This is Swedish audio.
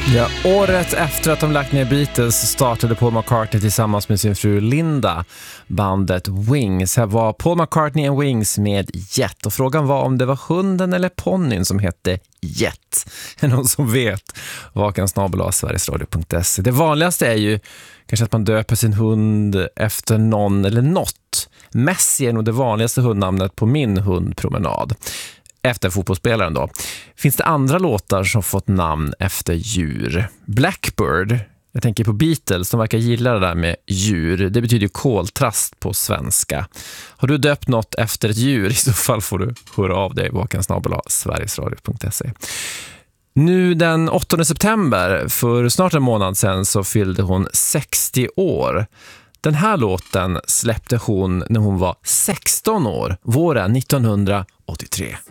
Ja, året efter att de lagt ner Beatles startade Paul McCartney tillsammans med sin fru Linda bandet Wings. Här var Paul McCartney and Wings med Jet. Och frågan var om det var hunden eller ponnyn som hette Jet. Är någon som vet? vakan@sverigesradio.se. Det vanligaste är ju kanske att man döper sin hund efter någon eller något. Messi är nog det vanligaste hundnamnet på min hundpromenad. Efter fotbollsspelaren då. Finns det andra låtar som fått namn efter djur? Blackbird, jag tänker på Beatles, de verkar gilla det där med djur. Det betyder ju koltrast på svenska. Har du döpt något efter ett djur? I så fall får du höra av dig. vakan@sverigesradio.se. Nu den 8 september, för snart en månad sedan, så fyllde hon 60 år. Den här låten släppte hon när hon var 16 år, våren 1983.